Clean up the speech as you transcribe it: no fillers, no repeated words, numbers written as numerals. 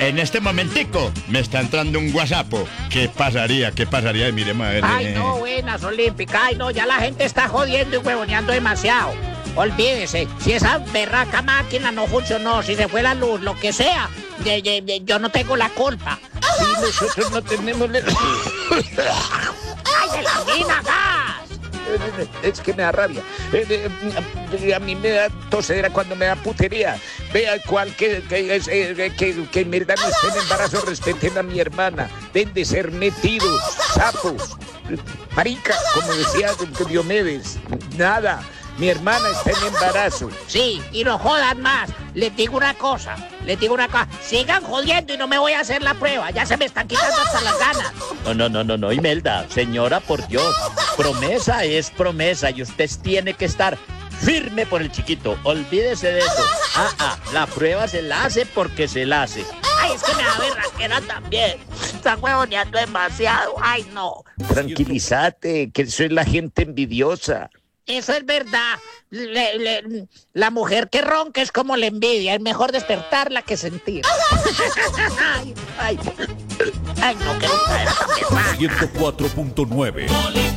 En este momentico me está entrando un WhatsApp. ¿Qué pasaría? Miremos a ver. Ay, no, buenas, Olímpica. Ay, no, ya la gente está jodiendo y huevoneando demasiado. Olvídese, si esa berraca máquina no funcionó, si se fue la luz, lo que sea, yo no tengo la culpa. Sí, nosotros no tenemos... ¡Ay, de la mina, gas! Es que me da rabia. A mí me da tosedera cuando me da putería. Vea que en verdad no estén en embarazo, respeten a mi hermana. Deben de ser metidos, sapos, marica, como decía Diomedes. Nada, mi hermana está en embarazo. Sí, y no jodan más. Les digo una cosa. Sigan jodiendo y no me voy a hacer la prueba. Ya se me están quitando hasta las ganas. No, Imelda, señora, por Dios. Promesa es promesa y usted tiene que estar firme por el chiquito. Olvídese de eso. La prueba se la hace porque se la hace. Ay, es que me da berraquera también. Están huevoneando demasiado. Ay, no. Tranquilízate, que soy la gente envidiosa. Eso es verdad. La mujer que ronca es como la envidia. Es mejor despertarla que sentir. Ay, no quiero caer a 104.9